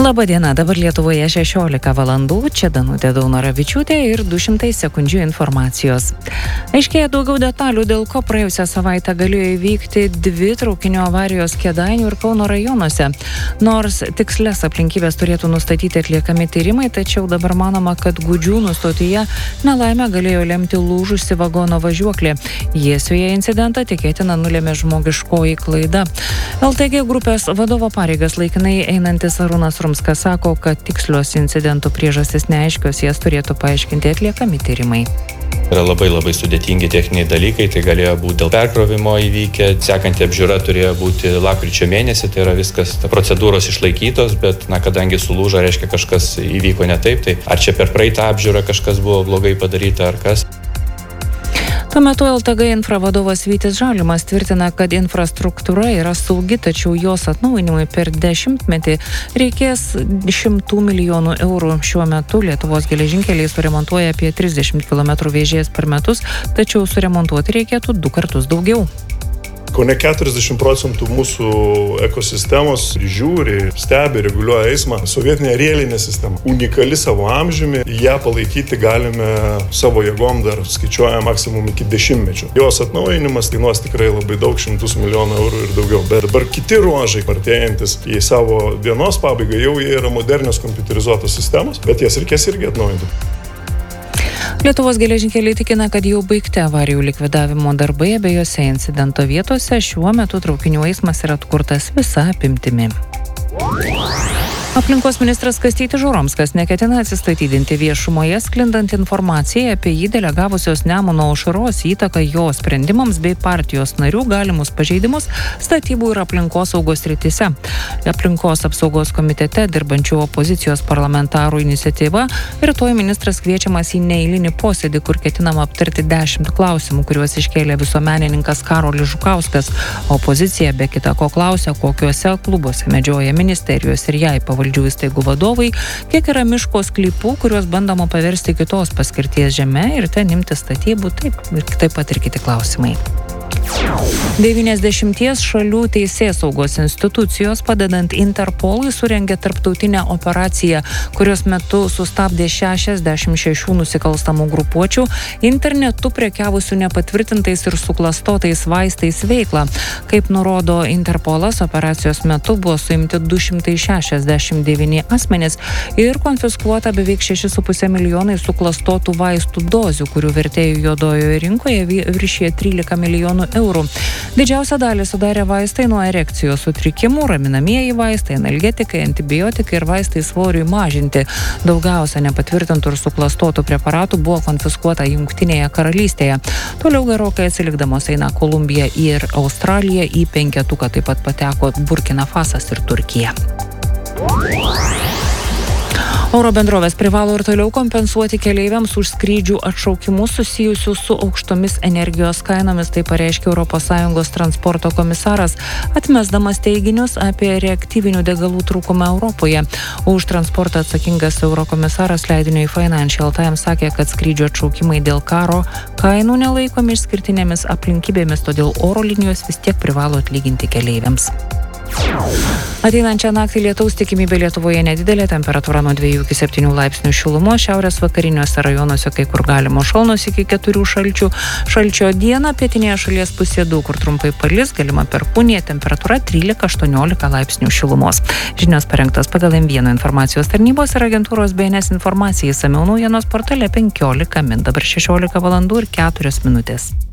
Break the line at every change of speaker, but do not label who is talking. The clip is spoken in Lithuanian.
Labadiena, dabar Lietuvoje 16 valandų, čia Danutė Daunoravičiūtė ir 200 sekundžių informacijos. Aiškėja daugiau detalių, dėl ko praėjusią savaitę galėjo įvykti 2 traukinio avarijos Kėdainių ir Kauno rajonuose. Nors tikslės aplinkybės turėtų nustatyti atliekami tyrimai, tačiau dabar manoma, kad Gudžiūnų stotyje nelaimę galėjo lemti lūžusi vagono važiuoklė. Jiesioje incidentą tikėtina nulėmė žmogiškoji klaida. LTG grupės vadovo pareigas laikinai einantis Arūnas Rumskas sako, kad tikslios incidentų priežastis neaiškios, jas turėtų paaiškinti atliekami tyrimai.
Yra labai sudėtingi techniniai dalykai, tai galėjo būti dėl perkrovimo įvykę, sekanti apžiūra turėjo būti lapkričio mėnesį, tai yra viskas, procedūros išlaikytos, bet kadangi sulūžo, reiškia kažkas įvyko ne taip, tai ar čia per praeitą apžiūrą kažkas buvo blogai padaryta ar kas.
Tuo metu LTG infra vadovas Vytis Žalimas tvirtina, kad infrastruktūra yra saugi, tačiau jos atnaujinimui per 10-metį reikės 100 milijonų eurų. Šiuo metu Lietuvos geležinkeliai suremontuoja apie 30 km vėžės per metus, tačiau suremontuoti reikėtų 2 kartus daugiau.
Kone 40% mūsų ekosistemos žiūri, stebi, reguliuoja eismą. Sovietinė rėlinė sistema, unikali savo amžiumi, ją palaikyti galime savo jėgom, dar skaičiuoja maksimum iki 10-mečių. Jos atnaujinimas kainuos tikrai labai daug, 100 milijonų eurų ir daugiau. Bet dabar kiti ruožai, artėjantis į savo dienos pabaigą, jau jie yra modernios kompiuterizuotos sistemos, bet jas reikės irgi atnaujinti.
Lietuvos geležinkeliai tikina, kad jau baigti avarijų likvidavimo darbai abiejose incidento vietose. Šiuo metu traukinių eismas yra atkurtas visa apimtimi. Aplinkos ministras Kastytis Žuromskas neketina atsistatydinti viešumoje, sklindant informaciją apie jį delegavusios Nemuno aušros įtaką jo sprendimams bei partijos narių galimus pažeidimus statybų ir aplinkosaugos srityse. Aplinkos apsaugos komitete dirbančių opozicijos parlamentarų iniciatyva rytoj ministras kviečiamas į neeilinį posėdį, kur ketinama aptarti 10 klausimų, kuriuos iškėlė visuomenininkas Karolis Žukauskas. Opozicija be kita ko klausia, kokiuose klubuose medžioja ministerijos ir jai pavaldžių įstaigų vadovai, kiek yra miško sklypų, kuriuos bandoma paversti kitos paskirties žeme ir ten imti statybų, taip pat ir kiti klausimai. 90 šalių teisėsaugos institucijos, padedant Interpolui, surengė tarptautinę operaciją, kurios metu sustabdė 66 nusikalstamų grupuočių internetu prekiavusių nepatvirtintais ir suklastotais vaistais veiklą. Kaip nurodo Interpolas, operacijos metu buvo suimti 269 asmenys ir konfiskuota beveik 6,5 milijonai suklastotų vaistų dozių, kurių vertė juodojoje rinkoje viršija 13 milijonų eurų. Didžiausią dalį sudarė vaistai nuo erekcijos sutrikimų, raminamieji vaistai, analgetikai, antibiotikai ir vaistai svoriui mažinti. Daugiausia nepatvirtintų ir suklastotų preparatų buvo konfiskuota Jungtinėje karalystėje. Toliau gerokai atsilikdamos eina Kolumbija ir Australija, į 5-tuką taip pat pateko Burkina Fasas ir Turkija. Oro bendrovės privalo ir toliau kompensuoti keleiviams už skrydžių atšaukimus susijusius su aukštomis energijos kainomis, tai pareiškė ES transporto komisaras, atmesdamas teiginius apie reaktyvinių degalų trūkumą Europoje. Už transportą atsakingas eurokomisaras leidiniui Financial Times sakė, kad skrydžių atšaukimai dėl karo kainų nelaikomi išskirtinėmis aplinkybėmis, todėl oro linijos vis tiek privalo atlyginti keleiviams. Ateinančią naktį lietaus tikimybė Lietuvoje nedidelė, temperatūra nuo 2 iki 7 laipsnių šilumos, šiaurės vakariniuose rajonuose kai kur galimo šalnos iki 4 šalčių. Šalčio dieną pietinėje šalies pusėje daug kur trumpai palis, galima perkūnija, temperatūra 13-18 laipsnių šilumos. Žinios parengtos pagal M1 informacijos tarnybos ir agentūros BNS informacijai, išsamiau naujienos portale 15 min. Dabar 16 valandų ir 4 minutės.